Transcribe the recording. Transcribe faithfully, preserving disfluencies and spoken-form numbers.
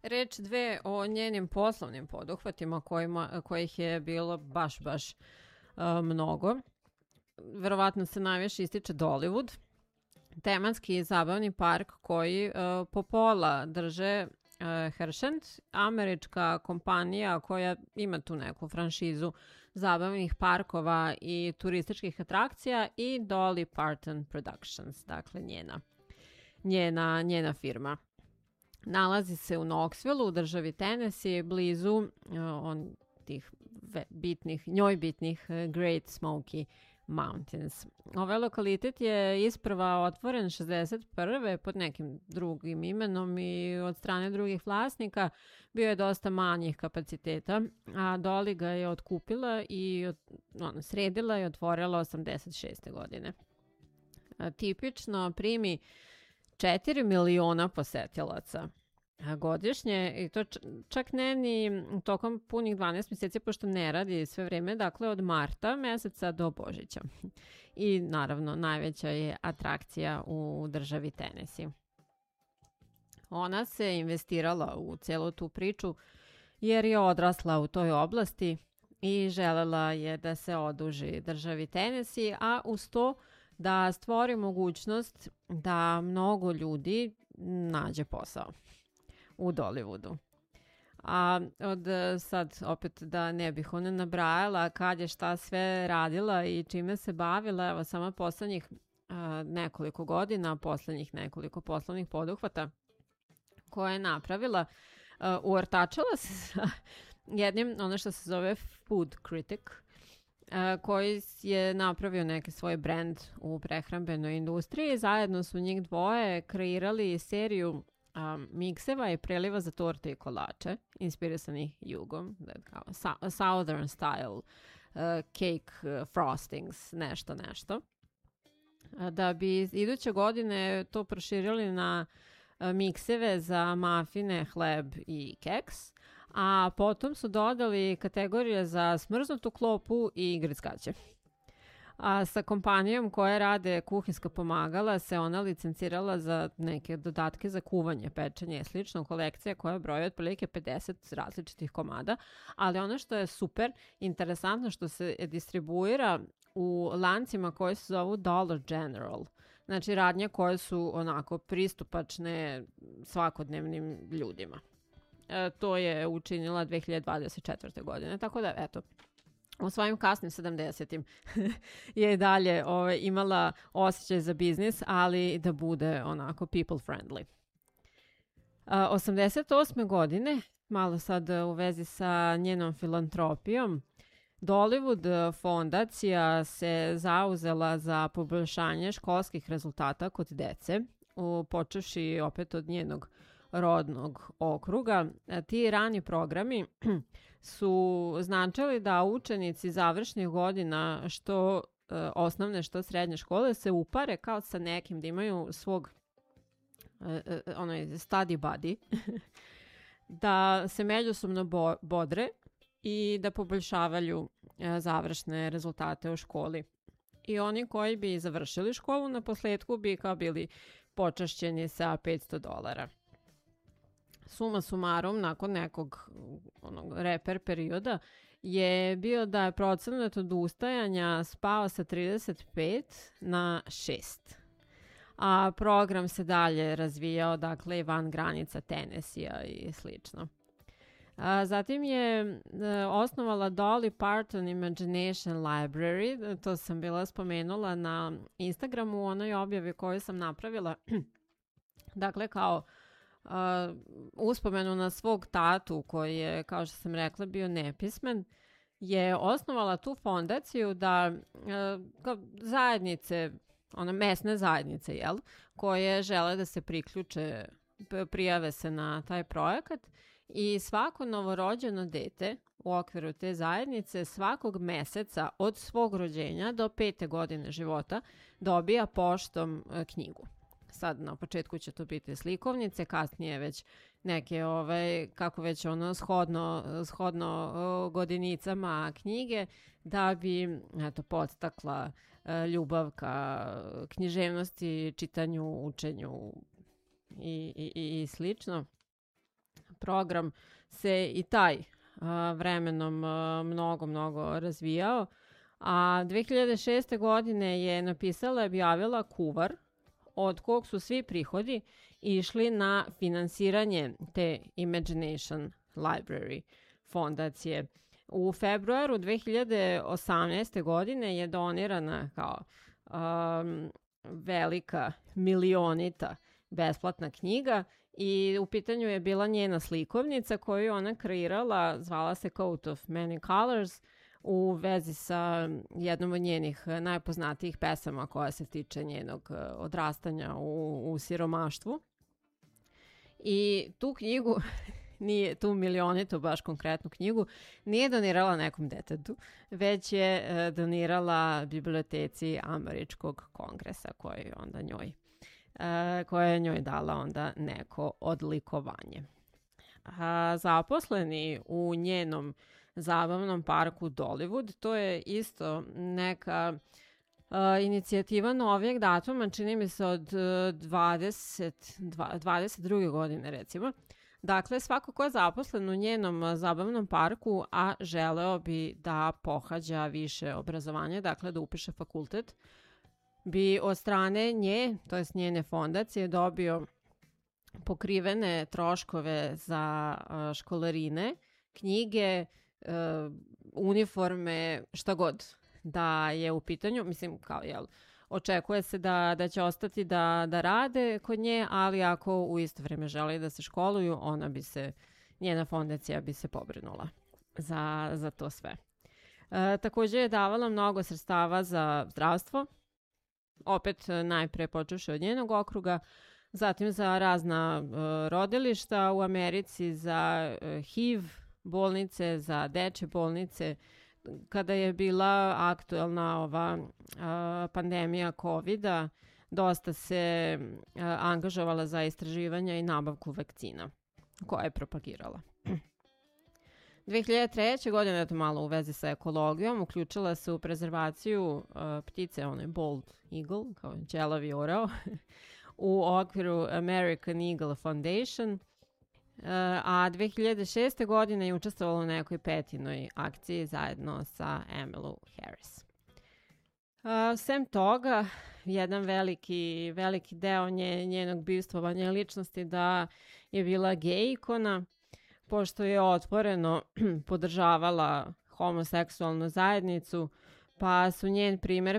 Reč dve o njenim poslovnim poduhvatima kojima, kojih je bilo baš, baš uh, mnogo. Verovatno se najviše ističe Dollywood, tematski zabavni park koji uh, po pola drže uh, Hershey, američka kompanija koja ima tu neku franšizu zabavnih parkova i turističkih atrakcija, i Dolly Parton Productions, dakle njena, njena, njena firma. Nalazi se u Knoxville, u državi Tennessee, blizu uh, on tih bitnih, njoj bitnih uh, Great Smoky Mountains. Ovaj lokalitet je isprva otvoren šezdeset prve pod nekim drugim imenom i od strane drugih vlasnika. Bio je dosta manjih kapaciteta, a Dolly ga je otkupila i ono, sredila i otvorila osamdeset šeste godine. A, tipično primi četiri miliona posetilaca godišnje, i to čak ne ni tokom punih dvanaest mjeseci, pošto ne radi sve vreme, dakle od marta meseca do Božića. I naravno najveća je atrakcija u državi Tennessee. Ona se investirala u celu tu priču jer je odrasla u toj oblasti i želela je da se oduži državi Tennessee, a uz to da stvori mogućnost da mnogo ljudi nađe posao u Dollywoodu. A od sad, opet da ne bih ona nabrajala kad je šta sve radila i čime se bavila, evo samo poslednjih a, nekoliko godina, poslednjih nekoliko poslovnih poduhvata koje je napravila, a, uortačila se sa jednim, ono što se zove food critic, a, koji je napravio neki svoj brand u prehrambenoj industriji. Zajedno su njih dvoje kreirali seriju Um, mikseva i preliva za torte i kolače, inspirisanih jugom, kao sa- southern style uh, cake uh, frostings, nešto, nešto. Uh, da bi iduće godine to proširili na uh, mikseve za mafine, hleb i keks, a potom su dodali kategorije za smrznutu klopu i grickaće. A sa kompanijom koja rade kuhinjska pomagala se ona licencirala za neke dodatke za kuvanje, pečenje i slično, kolekcija koja broji otprilike pedeset različitih komada, ali ono što je super interesantno što se distribuira u lancima koji se zovu Dollar General. Znači radnje koje su onako pristupačne svakodnevnim ljudima. E, to je učinila dve hiljade dvadeset četvrte. godine, tako da eto, u svojim kasnim sedamdesetim je i dalje ovaj, imala osjećaj za biznis, ali da bude onako people friendly. A, osamdeset osme. godine, malo sad u vezi sa njenom filantropijom, Dollywood fondacija se zauzela za poboljšanje školskih rezultata kod dece, u, počevši opet od njenog rodnog okruga. A, ti rani programi su značili da učenici završnih godina, što e, osnovne, što srednje škole, se upare kao sa nekim, da imaju svog e, e, onaj study buddy, da se međusobno bo, bodre i da poboljšavaju e, završne rezultate u školi. I oni koji bi završili školu na posledku bi kao bili počašćeni sa petsto dolara. Suma sumarum, nakon nekog onog reper perioda, je bio da je procenat odustajanja spao sa trideset pet na šest. A program se dalje razvijao, dakle, i van granica Tennessee-a i slično. A, zatim je e, osnovala Dolly Parton Imagination Library, to sam bila spomenula na Instagramu u onoj objavi koju sam napravila. Dakle, kao Uh, uspomenu na svog tatu koji je, kao što sam rekla, bio nepismen, je osnovala tu fondaciju da uh, kao zajednice, one mesne zajednice, jel, koje žele da se priključe, prijave se na taj projekat, i svako novorođeno dete u okviru te zajednice svakog meseca od svog rođenja do pete godine života dobija poštom uh, knjigu. Sad na početku će to biti slikovnice, kasnije već neke, ovaj, kako već ono, shodno, shodno uh, godinicama knjige, da bi eto, podstakla uh, ljubav ka književnosti, čitanju, učenju i, i, i slično. program se i taj uh, vremenom uh, mnogo, mnogo razvijao. A dve hiljade šeste. godine je napisala i objavila kuvar od kog su svi prihodi išli na finansiranje te Imagination Library fondacije. U februaru dve hiljade osamnaeste. godine je donirana kao um, velika milionita besplatna knjiga i u pitanju je bila njena slikovnica koju je ona kreirala, zvala se Coat of Many Colors, u vezi sa jednom od njenih najpoznatijih pesama koja se tiče njenog odrastanja u, u siromaštvu. I tu knjigu, nije, tu milionitu, baš konkretnu knjigu, nije donirala nekom detetu, već je donirala biblioteci Američkog kongresa koja je onda njoj, koja je njoj dala onda neko odlikovanje. A zaposleni u njenom zabavnom parku Dollywood, to je isto neka uh, inicijativa novijeg datuma, čini mi se od dvadeset, dvadeset druge godine recimo. Dakle, svako ko je zaposlen u njenom zabavnom parku, a želeo bi da pohađa više obrazovanje, dakle da upiše fakultet, bi od strane nje, to jest njene fondacije, dobio pokrivene troškove za uh, školarine, knjige, Uh, uniforme, šta god da je u pitanju. Mislim, kao jel, očekuje se da, da će ostati da, da rade kod nje, ali ako u isto vrijeme žele da se školuju, ona bi se, njena fondacija bi se pobrinula za, za to sve. Uh, također je davala mnogo sredstava za zdravstvo, opet najpre počevši od njenog okruga, zatim za razna uh, rodilišta u Americi, za uh, H I V bolnice, za dečje bolnice. Kada je bila aktuelna ova a, pandemija kovida, dosta se a, angažovala za istraživanja i nabavku vakcina koja je propagirala. dve hiljade treće. godine, je to malo u vezi sa ekologijom, uključila se u prezervaciju a, ptice, onaj bald eagle, kao ćelavi orao, u okviru American Eagle Foundation, a dve hiljade šeste. godine je učestvovala u nekoj petinoj akciji zajedno sa Emmylou Harris. Uh, sem toga, jedan veliki, veliki deo nje, njenog bivstvovanja ličnosti da je bila gej ikona, pošto je otvoreno podržavala homoseksualnu zajednicu, pa su njen primjer